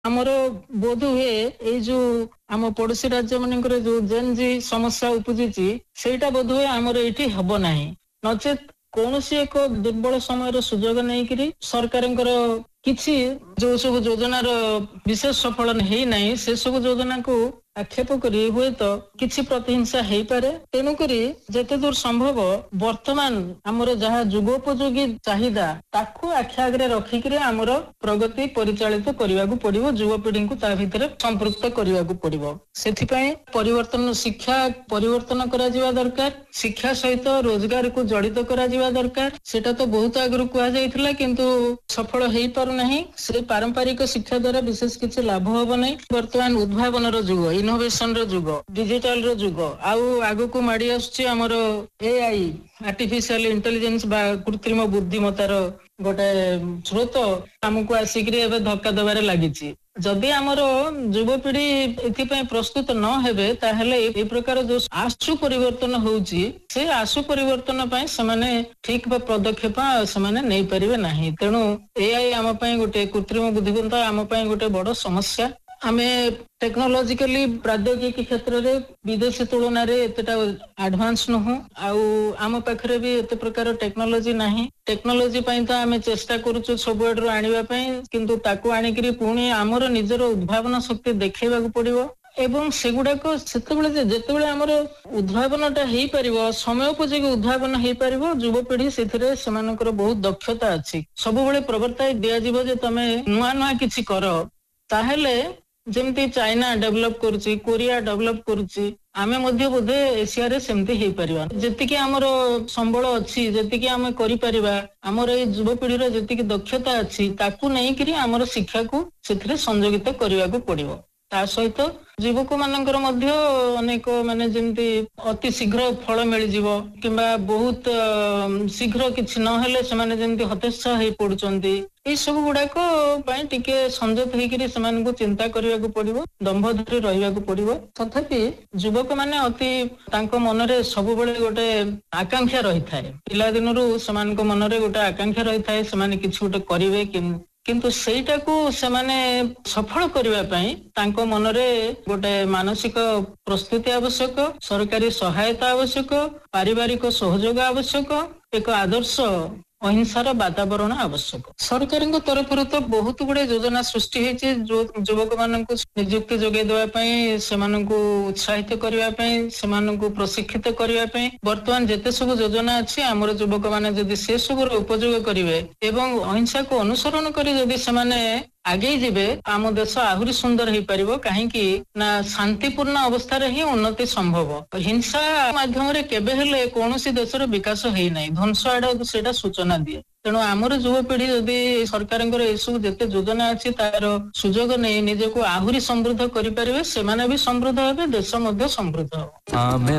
ଆମର ବୋଧ ହୁଏ ଏଇ ଯୋଉ ଆମ ପଡୋଶୀ ରାଜ୍ୟ ମାନଙ୍କରେ ଯୋଉ ଜେନଜି ସମସ୍ୟା ଉପୁଜିଛି ସେଇଟା ବୋଧ ହୁଏ ଆମର ଏଇଠି ହେବ ନାହିଁ। ନଚେତ୍ କୌଣସି ଏକ ଦୁର୍ବଳ ସମୟର ସୁଯୋଗ ନେଇକିରି ସରକାରଙ୍କର କିଛି ଯୋଉ ସବୁ ଯୋଜନାର ବିଶେଷ ସଫଳ ହେଇନାହିଁ ସେ ସବୁ ଯୋଜନାକୁ ଆକ୍ଷେପ କରି ହୁଏତ କିଛି ପ୍ରତିହିଂସା ହେଇପାରେ। ତେଣୁକରି ଯେତେ ଦୂର ସମ୍ଭବ ବର୍ତ୍ତମାନ ଆମର ଯାହା ଯୁଗୋପଯୋଗୀ ଚାହିଦା ତାକୁ ଆଖି ଆଗରେ ରଖିକିରି ଆମର ପ୍ରଗତି ପରିଚାଳିତ କରିବାକୁ ପଡିବ। ଯୁବପିଢିଙ୍କୁ ତା ଭିତରେ ସମ୍ପୃକ୍ତ କରିବାକୁ ପଡିବ। ସେଥିପାଇଁ ପରିବର୍ତ୍ତନ ଶିକ୍ଷା ପରିବର୍ତ୍ତନ କରାଯିବା ଦରକାର। ଶିକ୍ଷା ସହିତ ରୋଜଗାରକୁ ଜଡିତ କରାଯିବା ଦରକାର। ସେଟା ତ ବହୁତ ଆଗରୁ କୁହାଯାଇଥିଲା କିନ୍ତୁ ସଫଳ ହେଇପାରୁନାହିଁ। ସେ ପାରମ୍ପରିକ ଶିକ୍ଷା ଦ୍ୱାରା ବିଶେଷ କିଛି ଲାଭ ହବ ନାହିଁ। ବର୍ତ୍ତମାନ ଉଦ୍ଭାବନର ଯୁଗ, ଇନୋଭେସନ ର ଯୁଗ, ଡିଜିଟାଲ ର ଯୁଗ, ଆଉ ଆଗକୁ ମାଡି ଆସୁଛି ଆମର ଏଆଇ ଆର୍ଟିଫିସିଆଲ ଇଣ୍ଟେଲିଜେନ୍ସ ବା କୃତ୍ରିମ ବୁଦ୍ଧିମତାର ଗୋଟେ ସ୍ରୋତ ଆମକୁ ଆସିକିରି ଏବେ ଧକ୍କା ଦେବାରେ ଲାଗିଛି। ଯଦି ଆମର ଯୁବପିଢି ଏଥିପାଇଁ ପ୍ରସ୍ତୁତ ନ ହେବେ ତାହେଲେ ଏ ପ୍ରକାର ଯୋଉ ଆଶୁ ପରିବର୍ତ୍ତନ ହଉଛି ସେ ଆଶୁ ପରିବର୍ତ୍ତନ ପାଇଁ ସେମାନେ ଠିକ ପଦକ୍ଷେପ ସେମାନେ ନେଇପାରିବେ ନାହିଁ। ତେଣୁ ଏଆଇ ଆମ ପାଇଁ ଗୋଟେ କୃତ୍ରିମ ବୁଦ୍ଧିମତ୍ତା ଆମ ପାଇଁ ଗୋଟେ ବଡ ସମସ୍ୟା। ଆମେ ଟେକ୍ନୋଲୋଜିକାଲି ପ୍ରାଦ୍ୟୋଗିକ କ୍ଷେତ୍ରରେ ବିଦେଶୀ ତୁଳନାରେ ଏତେଟା ଆଡଭାନ୍ସ ନୁହଁ। ଆଉ ଆମ ପାଖରେ ବି ଏତେ ପ୍ରକାର ଟେକ୍ନୋଲୋଜି ନାହିଁ। ଟେକ୍ନୋଲୋଜି ପାଇଁ ତ ଆମେ ଚେଷ୍ଟା କରୁଛୁ ସବୁଆଡରୁ ଆଣିବା ପାଇଁ, କିନ୍ତୁ ତାକୁ ଆଣିକିରି ପୁଣି ଆମର ନିଜର ଉଦ୍ଭାବନ ଶକ୍ତି ଦେଖେଇବାକୁ ପଡିବ। ଏବଂ ସେଗୁଡାକ ସେତେବେଳେ ଯେତେବେଳେ ଆମର ଉଦ୍ଭାବନ ଟା ହେଇପାରିବ, ସମୟୋପଯୋଗୀ ଉଦ୍ଭାବନ ହେଇପାରିବ, ଯୁବପିଢି ସେଥିରେ ସେମାନଙ୍କର ବହୁତ ଦକ୍ଷତା ଅଛି। ସବୁବେଳେ ପ୍ରବର୍ତ୍ତାଇ ଦିଆଯିବ ଯେ ତମେ ନୂଆ ନୂଆ କିଛି କର। ତାହେଲେ ଯେମିତି ଚାଇନା ଡେଭଲପ କରୁଛି, କୋରିଆ ଡେଭଲପ କରୁଛି, ଆମେ ମଧ୍ୟ ବୋଧେ ଏସିଆରେ ସେମିତି ହେଇପାରିବା। ଯେତିକି ଆମର ସମ୍ବଳ ଅଛି, ଯେତିକି ଆମେ କରିପାରିବା, ଆମର ଏଇ ଯୁବପିଢିର ଯେତିକି ଦକ୍ଷତା ଅଛି ତାକୁ ନେଇକିରି ଆମର ଶିକ୍ଷାକୁ ସେଥିରେ ସଂଯୋଗିତ କରିବାକୁ ପଡିବ। ତା ସହିତ ଯୁବକ ମାନଙ୍କର ମଧ୍ୟ ଅନେକ ମାନେ ଯେମିତି ଅତି ଶୀଘ୍ର ଫଳ ମିଳିଯିବ କିମ୍ବା ବହୁତ ଶୀଘ୍ର କିଛି ନହେଲେ ସେମାନେ ଯେମିତି ହତୋତ୍ସାହ ହେଇ ପଡୁଛନ୍ତି, ଏଇ ସବୁ ଗୁଡାକ ପାଇଁ ଟିକେ ସଂଯତ ହେଇକିରି ସେମାନଙ୍କୁ ଚିନ୍ତା କରିବାକୁ ପଡିବ, ଦମ୍ଭ ଧରି ରହିବାକୁ ପଡିବ। ତଥାପି ଯୁବକ ମାନେ ଅତି ତାଙ୍କ ମନରେ ସବୁବେଳେ ଗୋଟେ ଆକାଂକ୍ଷା ରହିଥାଏ। ପିଲାଦିନରୁ ସେମାନଙ୍କ ମନରେ ଗୋଟେ ଆକାଂକ୍ଷା ରହିଥାଏ ସେମାନେ କିଛି ଗୋଟେ କରିବେ। କିନ୍ତୁ ସେଇଟାକୁ ସେମାନେ ସଫଳ କରିବା ପାଇଁ ତାଙ୍କ ମନରେ ଗୋଟେ ମାନସିକ ପ୍ରସ୍ତୁତି ଆବଶ୍ୟକ, ସରକାରୀ ସହାୟତା ଆବଶ୍ୟକ, ପାରିବାରିକ ସହଯୋଗ ଆବଶ୍ୟକ, ଏକ ଆଦର୍ଶ ଅହିଂସାର ବାତାବରଣ ଆବଶ୍ୟକ। ସରକାରଙ୍କ ତରଫରୁ ତ ବହୁତ ଗୁଡେ ଯୋଜନା ସୃଷ୍ଟି ହେଇଛି ଯୁବକ ମାନଙ୍କୁ ନିଯୁକ୍ତି ଯୋଗାଇ ଦେବା ପାଇଁ, ସେମାନଙ୍କୁ ଉତ୍ସାହିତ କରିବା ପାଇଁ, ସେମାନଙ୍କୁ ପ୍ରଶିକ୍ଷିତ କରିବା ପାଇଁ। ବର୍ତ୍ତମାନ ଯେତେ ସବୁ ଯୋଜନା ଅଛି ଆମର ଯୁବକ ମାନେ ଯଦି ସେ ସବୁର ଉପଯୋଗ କରିବେ ଏବଂ ଅହିଂସାକୁ ଅନୁସରଣ କରି ଯଦି ସେମାନେ ଆଗେଇ ଯିବେ, ଆମ ଦେଶ ଆହୁରି ସୁନ୍ଦର ହେଇପାରିବ। କାହିଁକି ନା ଶାନ୍ତିପୂର୍ଣ୍ଣ ଅବସ୍ଥାରେ ହିଁ ଉନ୍ନତି ସମ୍ଭବ। ହିଂସା ମାଧ୍ୟମରେ କେବେ ହେଲେ କୌଣସି ଦେଶର ବିକାଶ ହେଇନାହିଁ, ଧ୍ୱଂସ ଆଡକୁ ସେଇଟା ସୂଚନା ଦିଏ। ତେଣୁ ଆମର ଯୁବପିଢି ଯଦି ସରକାରଙ୍କର ଏସବୁ ଯେତେ ଯୋଜନା ଅଛି ତାର ସୁଯୋଗ ନେଇ ନିଜକୁ ଆହୁରି ସମୃଦ୍ଧ କରିପାରିବେ, ସେମାନେ ବି ସମୃଦ୍ଧ ହେବେ, ଦେଶ ମଧ୍ୟ ସମୃଦ୍ଧ ହେବ।